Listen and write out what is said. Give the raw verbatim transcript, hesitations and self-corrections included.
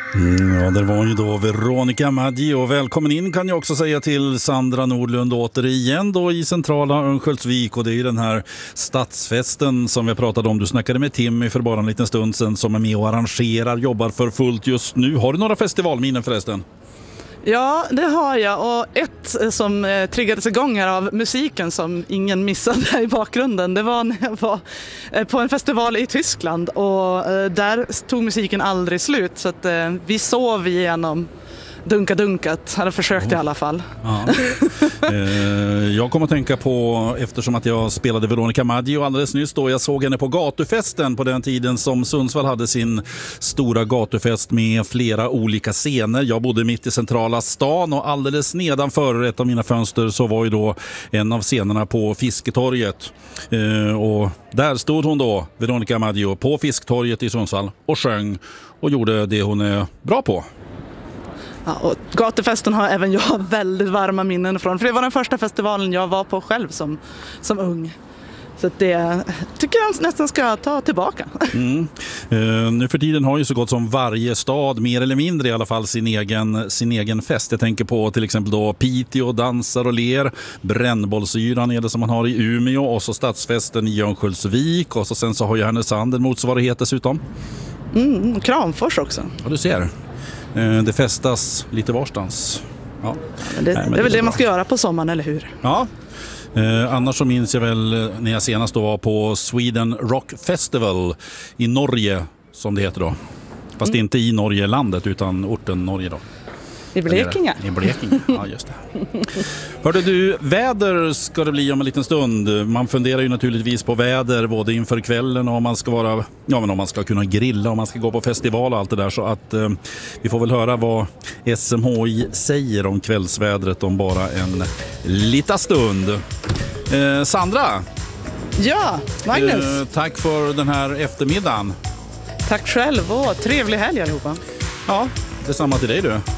Mm, ja, det var ju då Veronica Maggio. Välkommen in kan jag också säga till Sandra Nordlund återigen då i centrala Örnsköldsvik. Och det är ju den här stadsfesten som vi pratade om. Du snackade med Timmy för bara en liten stund sedan som är med och arrangerar, jobbar för fullt just nu. Har du några festivalminnen förresten? Ja, det har jag. Och ett som eh, triggades igång här av musiken som ingen missade i bakgrunden, det var när jag var eh, på en festival i Tyskland och eh, där tog musiken aldrig slut så att eh, vi sov igenom dunka-dunkat, eller försökte i alla fall. Ja. eh, jag kommer att tänka på, eftersom att jag spelade Veronica Maggio alldeles nyss då, jag såg henne på gatufesten på den tiden som Sundsvall hade sin stora gatufest med flera olika scener. Jag bodde mitt i centrala stan och alldeles nedanför ett av mina fönster så var ju då en av scenerna på Fisketorget. Eh, och där stod hon då, Veronica Maggio, på Fisktorget i Sundsvall och sjöng och gjorde det hon är bra på. Ja, och gatufesten har även jag väldigt varma minnen från. För det var den första festivalen jag var på själv som, som ung. Så att det tycker jag nästan ska ta tillbaka. Mm. Uh, nu för tiden har ju så gott som varje stad, mer eller mindre i alla fall, sin egen, sin egen fest. Jag tänker på till exempel då Piteå, Dansar och ler. Brännbollsyran är det som man har i Umeå. Och så stadsfesten i Örnsköldsvik. Och så sen så har ju Härnösand en motsvarighet dessutom. Mm, Kramfors också. Ja, du ser. Det festas lite varstans. Ja. Ja, det, Nej, det är väl det, det man ska göra på sommaren, eller hur? Ja. Eh, annars så minns jag väl när jag senast då var på Sweden Rock Festival i Norge, som det heter då. Fast mm. inte i Norge landet utan orten Norge då. I Blekinge. I Blekinge, ja just det. Hörde du, väder ska det bli om en liten stund. Man funderar ju naturligtvis på väder både inför kvällen och om man ska vara, ja men om man ska kunna grilla, om man ska gå på festival och allt det där. Så att eh, vi får väl höra vad S M H I säger om kvällsvädret om bara en liten stund. Eh, Sandra? Ja, Magnus. Eh, tack för den här eftermiddagen. Tack själv och trevlig helg allihopa. Ja, detsamma till dig du.